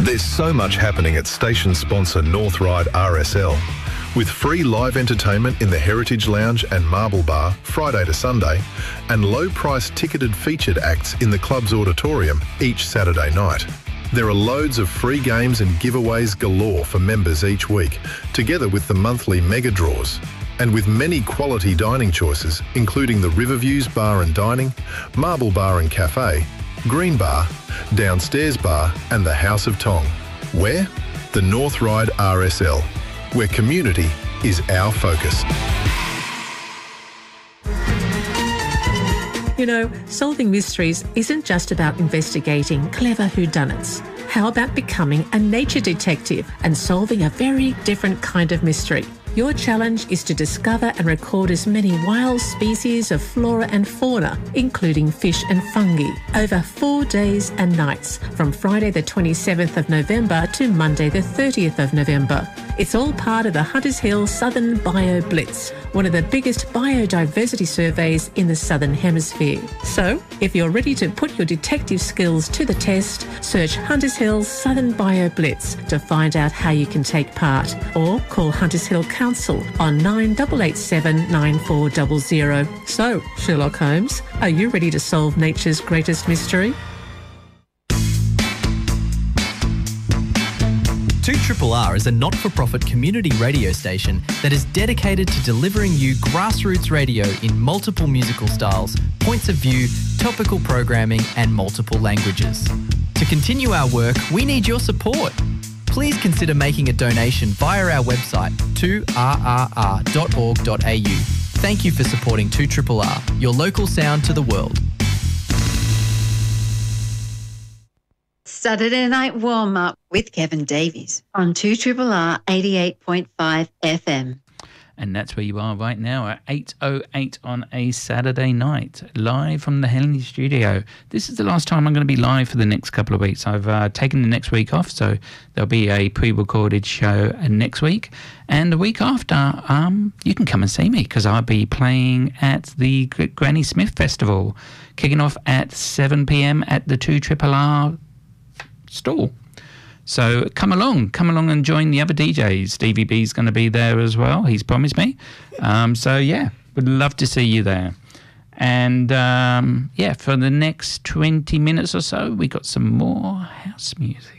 There's so much happening at station sponsor North Ryde RSL. With free live entertainment in the Heritage Lounge and Marble Bar Friday to Sunday, and low-priced ticketed featured acts in the club's auditorium each Saturday night. There are loads of free games and giveaways galore for members each week, together with the monthly mega draws. And with many quality dining choices, including the Riverviews Bar and Dining, Marble Bar and Cafe, Green Bar, Downstairs Bar and the House of Tong. Where? The North Ryde RSL, where community is our focus. You know, solving mysteries isn't just about investigating clever whodunits. How about becoming a nature detective and solving a very different kind of mystery? Your challenge is to discover and record as many wild species of flora and fauna, including fish and fungi, over 4 days and nights, from Friday the 27th of November to Monday the 30th of November. It's all part of the Hunters Hill Southern Bio Blitz, one of the biggest biodiversity surveys in the Southern Hemisphere. So, if you're ready to put your detective skills to the test, search Hunters Hill Southern Bio Blitz to find out how you can take part, or call Hunters Hill Council on 9887 9400. So, Sherlock Holmes, are you ready to solve nature's greatest mystery? 2RRR is a not-for-profit community radio station that is dedicated to delivering you grassroots radio in multiple musical styles, points of view, topical programming and multiple languages. To continue our work, we need your support. Please consider making a donation via our website 2rrr.org.au. Thank you for supporting 2RRR, your local sound to the world. Saturday Night Warm-Up with Kevin Davies on 2RRR 88.5 FM. And that's where you are right now at 8:08 on a Saturday night, live from the Henley studio. This is the last time I'm going to be live for the next couple of weeks. I've taken the next week off, so there'll be a pre-recorded show next week. And the week after, you can come and see me because I'll be playing at the Granny Smith Festival, kicking off at 7 p.m. at the 2RRR stall. So come along and join the other DJs. Stevie B's going to be there as well. He's promised me. So yeah, would love to see you there. And for the next 20 minutes or so, we got some more house music.